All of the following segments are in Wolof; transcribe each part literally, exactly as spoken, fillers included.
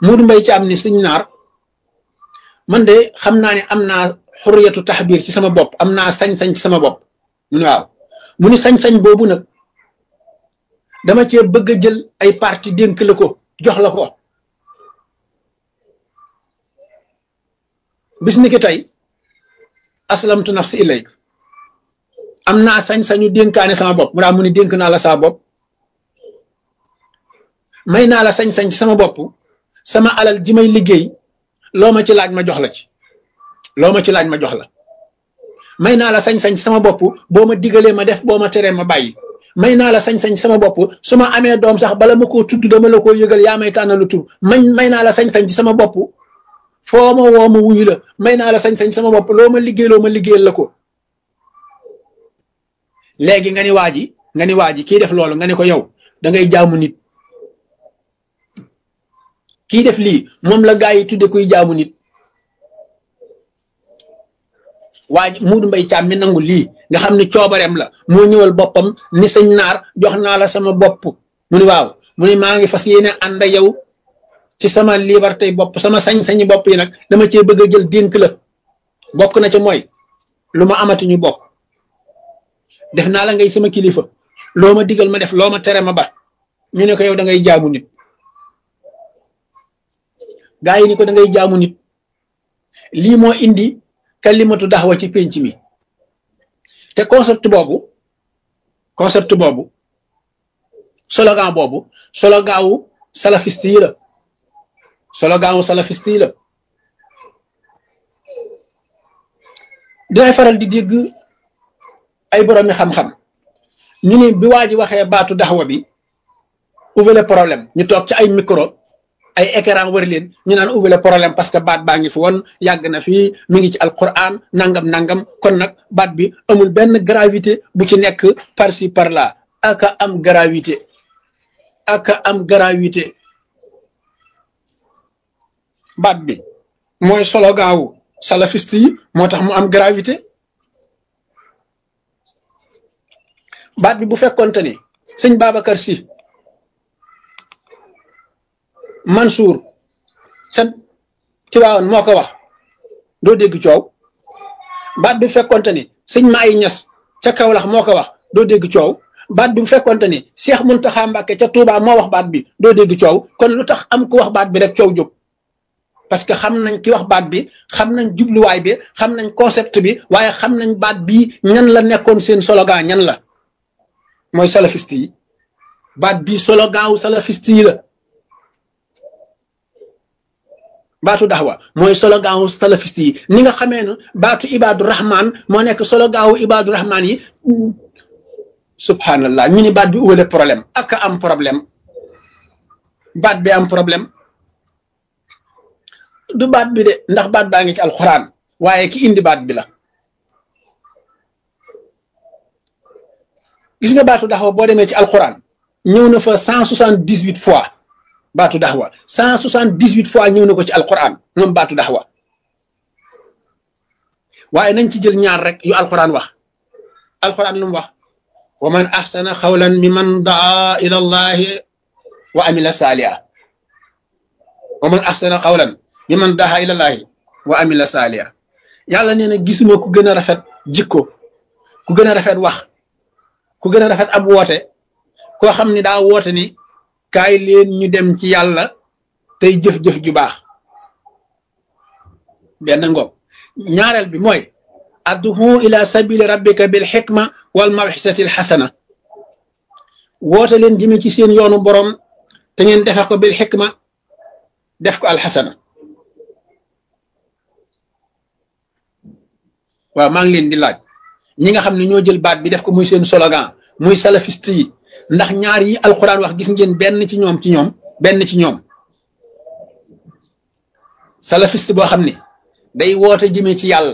Modou Mbaye Thiam ni sëñ naar man de xam naa ne am naa xurriyatu taxbiir ci sama bopp am naa sañ-sañ ci sama bopp mu ne waaw mu ni sañ-sañ boobu nag dama cee bëgg a jël ay parti dénk la ko jox la ko bis ni ki tey aslamtu nafsi ilayk am naa sañ-sañu dénkaane sama bopp mu daa mu ni dénk naa la saa bopp may naa la sañ-sañ ci sama bopp sama alal ji may liggéey loo ma ci laaj ma jox la ci loo ma ci laaj ma jox la may naa la sañ-sañ ci sama bopp boo ma digalee ma def boo ma teree ma bàyyi may naa la sañ-sañ ci sama bopp su ma amee doom sax bala ma koo tudd dama la koo yëgal yaa may tànnalu tur may may naa la sañ-sañ ci sama bopp foo ma woo ma wuyu la may naa la sañ-sañ ci sama bopp loo ma liggéey loo ma liggéeyal la ko léegi nga ni waa ji nga ni waa ji kii def loolu nga ni ko yow da ngay jaamu nit kii def lii moom la gaa yi tudde kuy jaamu nit waa ji Modou Mbaye Thiam mi nangu lii nga xam ne coobareem la moo ñëwal boppam ni sëñ naar jox naa la sama bopp mu ni waaw mu ni maa ngi fas yéene ànd yow ci sama liberté bopp sama sañ-sañi bopp yi nag dama cee bëgg a jël dénk la bokk na ca mooy lu ma amati ñu bokk def naa la ngay sama kilifa loo ma digal ma def loo ma tere ma ba ñu ne ko yow da ngay jaamu nit gaa yi ni ko da ngay jaamu nit lii moo indi kalimatu daxwa ci pénc mi te concept boobu concept boobu slogan boobu slogan wu salafiste yi la slogan wu salafiste yi la dinay faral di dégg ay boroomi xam-xam ñu ni bi waa ji waxee baatu daxwa bi ouvrez le problème ñu toog ci ay micro ay écran wër leen ñu naan ubbi le problème parce que baat baa ngi fi woon yàgg na fii mi ngi ci alquran nangam nangam kon nag baat bi amul benn gravité bu ci nekk par ci par là aka am gravité aka am gravité baat bi mooy slogan wu salafiste yi moo tax mu am gravité baat bi bu fekkoonte ni sëñ Babacar Sy Mansour sa Tiwaawan moo ko wax doo dégg coow baat bi fekkonte ni sëñ Maay Ñas ca Kawlax moo ko wax doo dégg coow baat bi bu fekkonte ni Cheikh Muntaxa Mbàkke ca Touba moo wax baat bi doo dégg coow kon lu tax am ku wax baat bi rek coow jóg parce que xam nañ ki wax baat bi xam nañ jubluwaay bi xam nañ concept bi waaye xam nañ baat bii ñan la nekkoon seen slogan ñan la mooy salafiste yi baat bii slogan wu salafiste yi la baatu daxwa mooy slogan wu salafiste yi ni nga xamee ne baatu ibaadu rahman moo nekk slogan wu ibaadu rahman yi subhanallah ñu ni baat bi uwale problème ak am problème baat bi am problème du baat bi de ndax baat baa ngi ci alxuraan waaye ki indi baat bi la gis nga baatu daxwa boo demee ci alxuraan ñëw na fa cent soixante dix huit fois baatu daxwa cent soixante dix huit fois ñëw na ko ci alquran moom baatu daxwa waaye nañ ci jël ñaar rek yu alquran wax alquran lu mu wax wa man ahsana xawlan mimman daa ila allahi wa amila saaliha wa man ahsana xawlan mimman daa ila allahi wa amila saaliha yàlla nee na gisuma ku gën a rafet jikko ku gën a rafet wax ku gën a rafet ab woote koo xam ni daa woote ni kaay leen ñu dem ci yàlla tey jëf-jëf ju baax benn ngoog ñaareel bi mooy adduhu ila sabili rabbika bil xikma wal mawxisati al xasana woote leen jëme ci seen yoonu borom te ngeen defe ko bil xikma def ko alxasana waaw maa ngi leen di laaj ñi nga xam ne ñoo jël baat bi def ko muy seen slogan muy salafiste yi ndax ñaar yi alquran wax gis ngeen benn ci ñoom ci ñoom benn ci ñoom salafiste boo xam ne day woote jëmee ci yàlla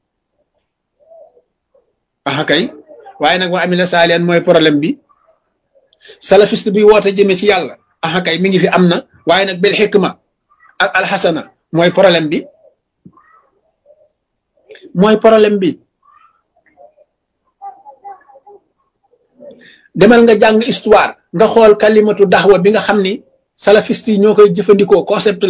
aha kay waaye nag wa amila saalihan mooy problème bi salafiste bi woote jëmee ci yàlla aha kay mi ngi fi am na waaye nag bil xikma ak alxasana mooy problème bi mooy problème bi demal nga jàng histoire nga xool kalimatu daxwa bi nga xam ni salafiste yi ñoo koy jëfandikoo concept la